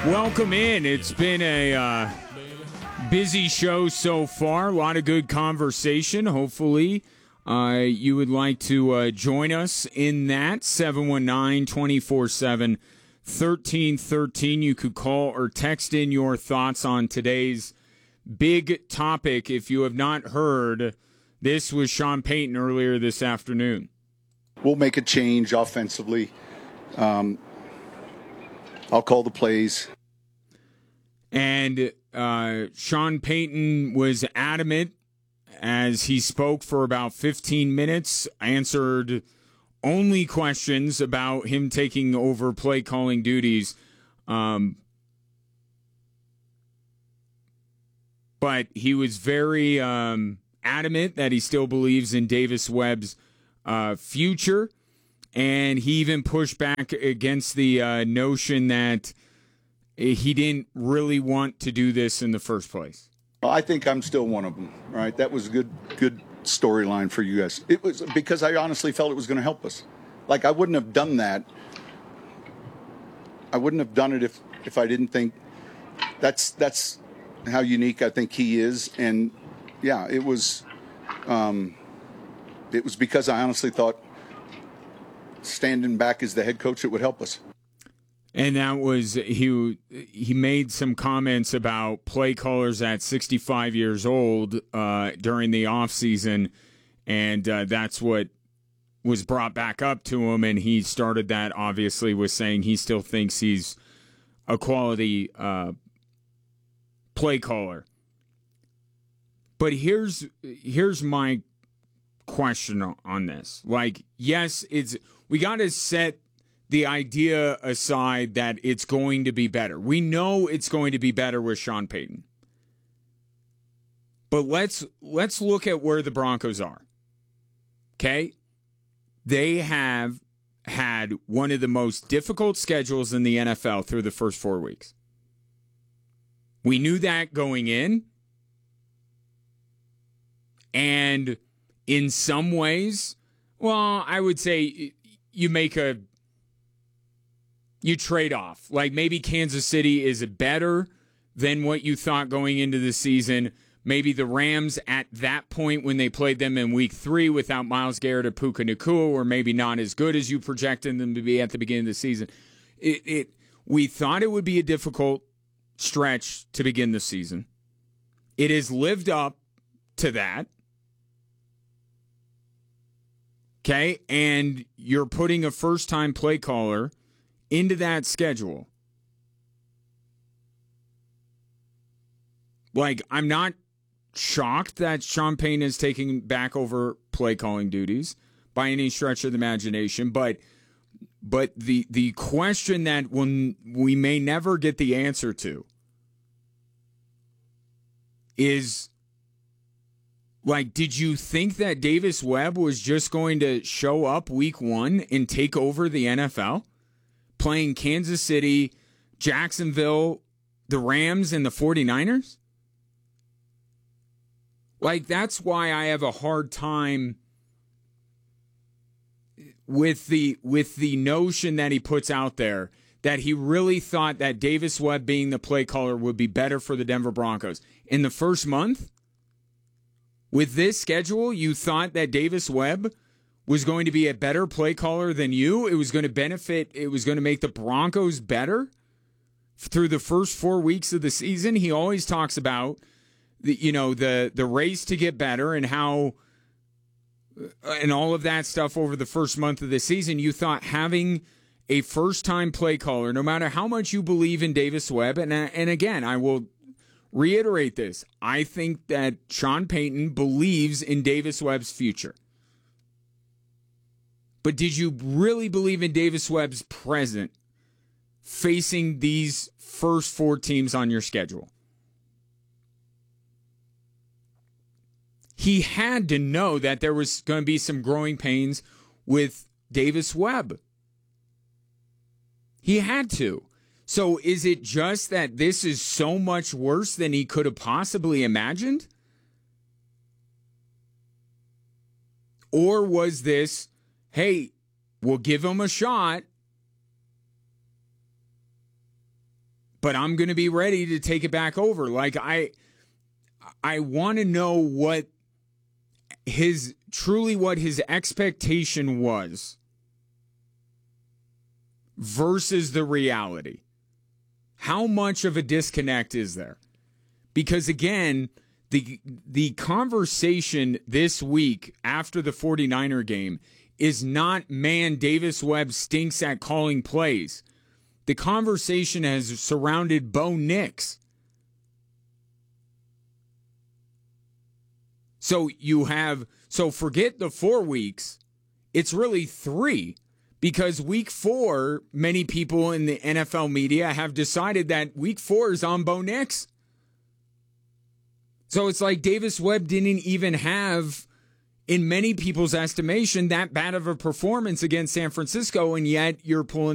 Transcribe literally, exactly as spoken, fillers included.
Welcome in. It's been a uh, busy show so far. A lot of good conversation. Hopefully, uh, you would like to uh, join us in that. seven one nine, two four seven, one three one three. You could call or text in your thoughts on today's big topic. If you have not heard, this was Sean Payton earlier this afternoon. We'll make a change offensively. Um, I'll call the plays. And uh, Sean Payton was adamant as he spoke for about fifteen minutes, answered only questions about him taking over play calling duties. Um, but he was very um, adamant that he still believes in Davis Webb's uh, future. And he even pushed back against the uh, notion that he didn't really want to do this in the first place. Well, I think I'm still one of them, right? That was a good, good storyline for you guys. It was because I honestly felt it was going to help us. Like, I wouldn't have done that. I wouldn't have done it if, if I didn't think that's that's how unique I think he is. And yeah, it was um, it was because I honestly thought standing back as the head coach, it would help us. And that was, he he made some comments about play callers at sixty-five years old uh, during the offseason, and uh, that's what was brought back up to him, and he started that, obviously, with saying he still thinks he's a quality uh, play caller. But here's here's my question on this. Like, yes, it's we got to set the idea aside that it's going to be better. We know it's going to be better with Sean Payton. But let's let's look at where the Broncos are. Okay? They have had one of the most difficult schedules in the N F L through the first four weeks. We knew that going in. And in some ways, well, I would say you make a, you trade off. Like maybe Kansas City is better than what you thought going into the season. Maybe the Rams at that point when they played them in week three without Myles Garrett or Puka Nacua were maybe not as good as you projected them to be at the beginning of the season. It, it we thought it would be a difficult stretch to begin the season. It has lived up to that. Okay, and you're putting a first-time play caller into that schedule. Like, I'm not shocked that Sean Payton is taking back over play calling duties by any stretch of the imagination, but but the the question that we'll, we may never get the answer to is, like, did you think that Davis Webb was just going to show up week one and take over the N F L? Playing Kansas City, Jacksonville, the Rams, and the 49ers? Like, that's why I have a hard time with the with the notion that he puts out there that he really thought that Davis Webb being the play caller would be better for the Denver Broncos. In the first month, with this schedule, you thought that Davis Webb was going to be a better play caller than you? It was going to benefit, it was going to make the Broncos better through the first four weeks of the season? He always talks about the, you know, the the race to get better and how, and all of that stuff over the first month of the season. You thought having a first-time play caller, no matter how much you believe in Davis Webb, and and again, I will reiterate this. I think that Sean Payton believes in Davis Webb's future. But did you really believe in Davis Webb's present facing these first four teams on your schedule? He had to know that there was going to be some growing pains with Davis Webb. He had to. So is it just that this is so much worse than he could have possibly imagined? Or was this, hey, we'll give him a shot, but I'm going to be ready to take it back over. Like I I want to know what his truly what his expectation was versus the reality. How much of a disconnect is there? Because again, the the conversation this week after the 49er game is not, man, Davis Webb stinks at calling plays. The conversation has surrounded Bo Nix. So you have, so forget the four weeks. It's really three, because week four, many people in the N F L media have decided that week four is on Bo Nix. So it's like Davis Webb didn't even have, in many people's estimation, that bad of a performance against San Francisco, and yet you're pulling